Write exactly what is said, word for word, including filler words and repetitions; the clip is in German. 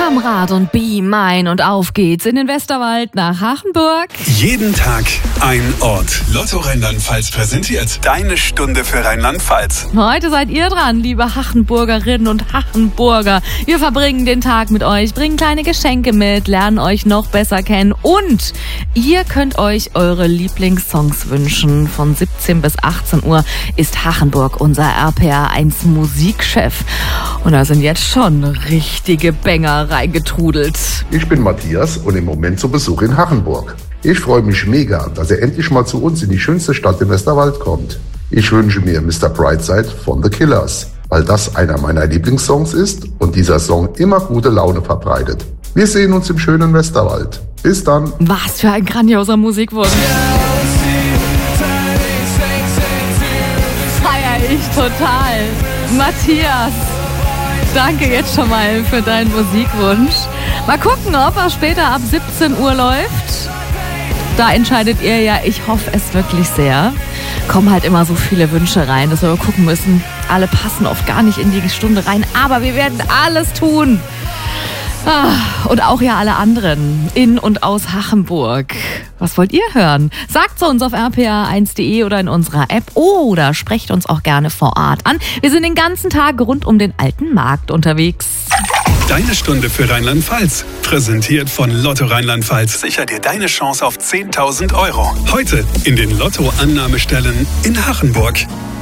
am Rad und beam ein und auf geht's in den Westerwald nach Hachenburg. Jeden Tag ein Ort. Lotto Rheinland-Pfalz präsentiert deine Stunde für Rheinland-Pfalz. Heute seid ihr dran, liebe Hachenburgerinnen und Hachenburger. Wir verbringen den Tag mit euch, bringen kleine Geschenke mit, lernen euch noch besser kennen und ihr könnt euch eure Lieblingssongs wünschen. Von siebzehn bis achtzehn Uhr ist Hachenburg unser R P R eins Musikchef. Und da sind jetzt schon richtige Banger reingetrudelt. Ich bin Matthias und im Moment zu Besuch in Hachenburg. Ich freue mich mega, dass er endlich mal zu uns in die schönste Stadt im Westerwald kommt. Ich wünsche mir Mister Brightside von The Killers, weil das einer meiner Lieblingssongs ist und dieser Song immer gute Laune verbreitet. Wir sehen uns im schönen Westerwald. Bis dann. Was für ein grandioser Musikwunsch. Feier ich total. Matthias, danke jetzt schon mal für deinen Musikwunsch. Mal gucken, ob er später ab siebzehn Uhr läuft. Da entscheidet ihr ja, ich hoffe es wirklich sehr. Kommen halt immer so viele Wünsche rein, dass wir gucken müssen. Alle passen oft gar nicht in die Stunde rein, aber wir werden alles tun. Ah, und auch ja alle anderen in und aus Hachenburg. Was wollt ihr hören? Sagt zu uns auf r p r eins punkt d e oder in unserer App oder sprecht uns auch gerne vor Ort an. Wir sind den ganzen Tag rund um den alten Markt unterwegs. Deine Stunde für Rheinland-Pfalz. Präsentiert von Lotto Rheinland-Pfalz. Sicher dir deine Chance auf zehntausend Euro. Heute in den Lotto-Annahmestellen in Hachenburg.